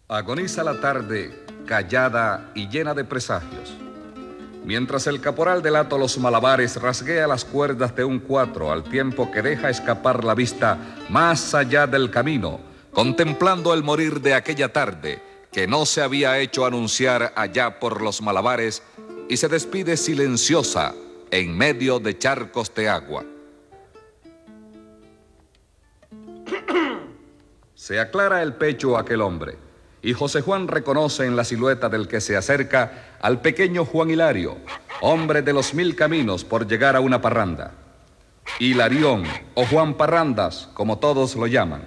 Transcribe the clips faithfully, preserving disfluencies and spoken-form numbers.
Agoniza la tarde, callada y llena de presagios. Mientras el caporal del hato Los Malabares rasguea las cuerdas de un cuatro al tiempo que deja escapar la vista más allá del camino, contemplando el morir de aquella tarde que no se había hecho anunciar allá por Los Malabares y se despide silenciosa en medio de charcos de agua. Se aclara el pecho a aquel hombre y José Juan reconoce en la silueta del que se acerca al pequeño Juan Hilario, hombre de los mil caminos por llegar a una parranda. Hilarión o Juan Parrandas, como todos lo llaman.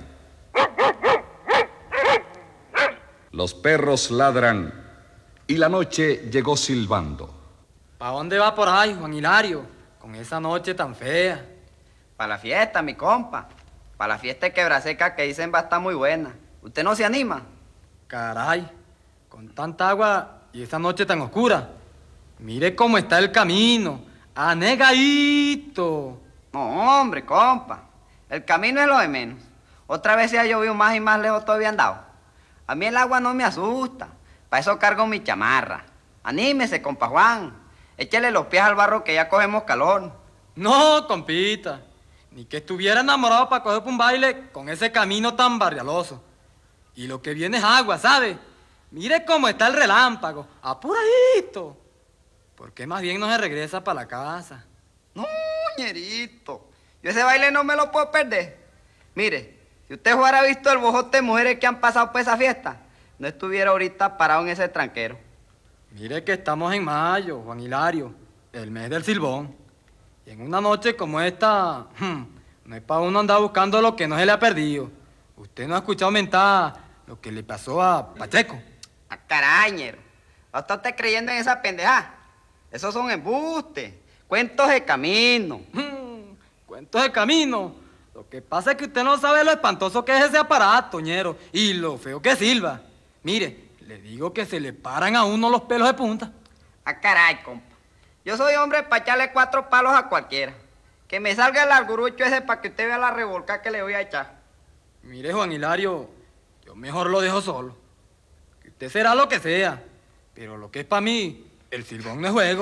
Los perros ladran y la noche llegó silbando. ¿Para dónde va por ahí, Juan Hilario, con esa noche tan fea? Para la fiesta, mi compa. Para la fiesta de Quebraseca que dicen va a estar muy buena. ¿Usted no se anima? Caray, con tanta agua y esa noche tan oscura. Mire cómo está el camino, anegadito. No, hombre, compa. El camino es lo de menos. Otra vez se ha llovido más y más lejos todavía andado. A mí el agua no me asusta. Para eso cargo mi chamarra. Anímese, compa Juan. Échele los pies al barro que ya cogemos calor. No, compita. Ni que estuviera enamorado para coger un baile con ese camino tan barrialoso. Y lo que viene es agua, ¿sabe? Mire cómo está el relámpago, apuradito. ¿Por qué más bien no se regresa para la casa? No, ñerito. Yo ese baile no me lo puedo perder. Mire, si usted hubiera visto el bojote de mujeres que han pasado por esa fiesta, no estuviera ahorita parado en ese tranquero. Mire que estamos en mayo, Juan Hilario, el mes del silbón. Y en una noche como esta, hmm, no es para uno andar buscando lo que no se le ha perdido. Usted no ha escuchado mentar lo que le pasó a Pacheco. ¡A carañero! ¿No está usted creyendo en esa pendejada? Esos son embustes, cuentos de camino. Hmm, cuentos de camino. Lo que pasa es que usted no sabe lo espantoso que es ese aparato, ñero, y lo feo que silba. Mire, le digo que se le paran a uno los pelos de punta. ¡A caray, compa! Yo soy hombre para echarle cuatro palos a cualquiera. Que me salga el argurucho ese para que usted vea la revolca que le voy a echar. Mire, Juan Hilario, yo mejor lo dejo solo. Que usted será lo que sea, pero lo que es para mí, el silbón no es juego.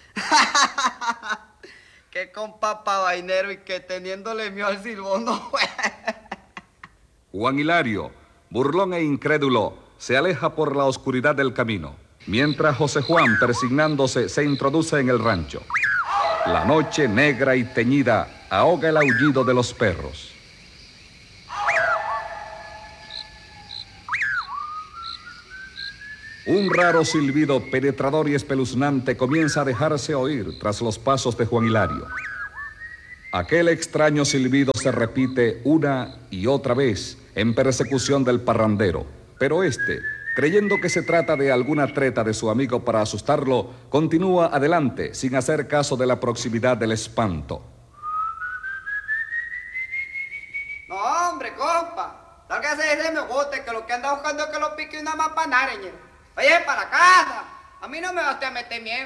Qué compa pa' vainero y que teniéndole miedo al silbón no juega. Juan Hilario, burlón e incrédulo, se aleja por la oscuridad del camino, mientras José Juan, persignándose, se introduce en el rancho. La noche negra y teñida ahoga el aullido de los perros. Un raro silbido penetrador y espeluznante comienza a dejarse oír tras los pasos de Juan Hilario. Aquel extraño silbido se repite una y otra vez en persecución del parrandero, pero este, creyendo que se trata de alguna treta de su amigo para asustarlo, continúa adelante sin hacer caso de la proximidad del espanto. No, hombre, compa. Sálgase de ese mogote que lo que anda buscando es que lo pique una mapanara, ñero. Oye, para la casa. A mí no me va a usted a meter miedo.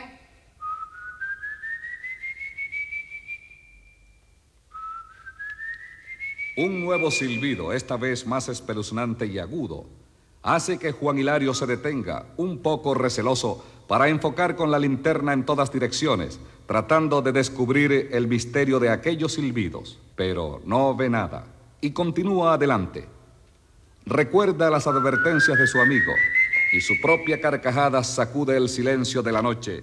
Un nuevo silbido, esta vez más espeluznante y agudo, hace que Juan Hilario se detenga, un poco receloso, para enfocar con la linterna en todas direcciones, tratando de descubrir el misterio de aquellos silbidos. Pero no ve nada y continúa adelante. Recuerda las advertencias de su amigo y su propia carcajada sacude el silencio de la noche.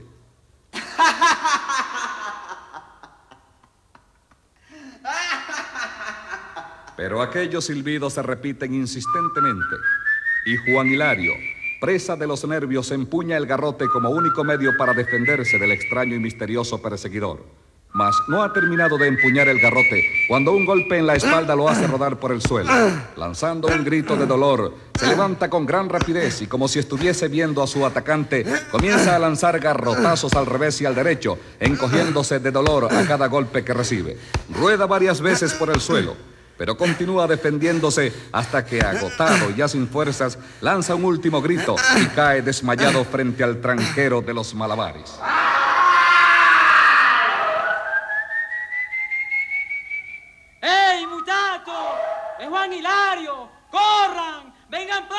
Pero aquellos silbidos se repiten insistentemente y Juan Hilario, presa de los nervios, empuña el garrote como único medio para defenderse del extraño y misterioso perseguidor. Mas no ha terminado de empuñar el garrote cuando un golpe en la espalda lo hace rodar por el suelo. Lanzando un grito de dolor, se levanta con gran rapidez y, como si estuviese viendo a su atacante, comienza a lanzar garrotazos al revés y al derecho, encogiéndose de dolor a cada golpe que recibe. Rueda varias veces por el suelo, pero continúa defendiéndose hasta que, agotado y ya sin fuerzas, lanza un último grito y cae desmayado frente al tranquero de los Malabares. ¡Ey, muchachos! ¡Es Juan Hilario! ¡Corran! ¡Vengan pronto,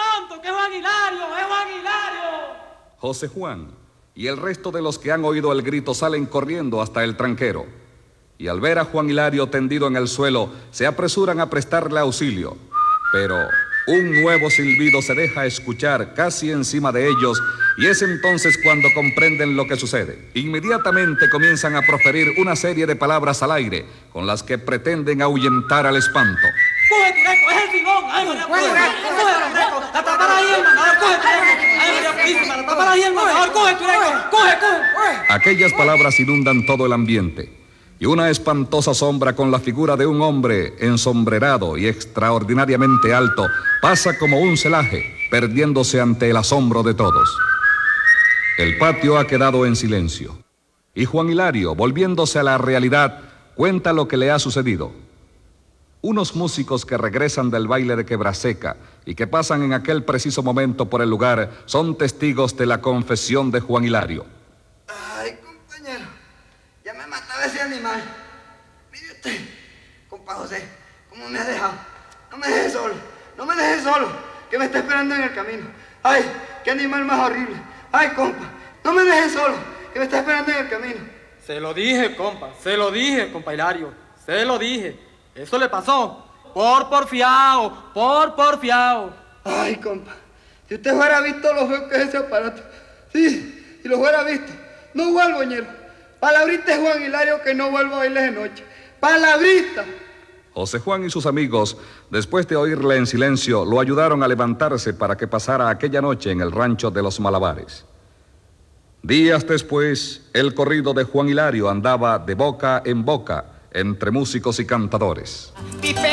que es Juan Hilario, es Juan Hilario. José Juan y el resto de los que han oído el grito salen corriendo hasta el tranquero. Y al ver a Juan Hilario tendido en el suelo, se apresuran a prestarle auxilio. Pero un nuevo silbido se deja escuchar casi encima de ellos, y es entonces cuando comprenden lo que sucede. Inmediatamente comienzan a proferir una serie de palabras al aire, con las que pretenden ahuyentar al espanto. ¡Coge, Tureco! ¡Es el Simón! ¡Ay, María Purísima! ¡Coge, Tureco! ¡La tapará ahí, hermanador! ¡Coge, Tureco! ¡Ay, María Purísima! ¡La tapará ahí, hermanador! ¡Coge, Tureco! ¡Coge, coge! Aquellas palabras inundan todo el ambiente, y una espantosa sombra con la figura de un hombre ensombrerado y extraordinariamente alto pasa como un celaje, perdiéndose ante el asombro de todos. El patio ha quedado en silencio, y Juan Hilario, volviéndose a la realidad, cuenta lo que le ha sucedido. Unos músicos que regresan del baile de Quebraseca y que pasan en aquel preciso momento por el lugar son testigos de la confesión de Juan Hilario. Ay, compañero, ya me mataba ese animal. Mire usted, compa José, ¿cómo me ha dejado? No me deje solo, no me deje solo, que me está esperando en el camino. Ay, qué animal más horrible. Ay, compa, no me deje solo, que me está esperando en el camino. Se lo dije, compa, se lo dije, compa Hilario, se lo dije. Eso le pasó por porfiado, por porfiado. Ay, compa, si usted fuera visto lo feo que es ese aparato. Sí, si lo fuera visto. No vuelvo, ñero. Palabrita es Juan Hilario que no vuelvo a bailes de noche. Palabrita. José Juan y sus amigos, después de oírle en silencio, lo ayudaron a levantarse para que pasara aquella noche en el rancho de los Malabares. Días después, el corrido de Juan Hilario andaba de boca en boca entre músicos y cantadores. Pipe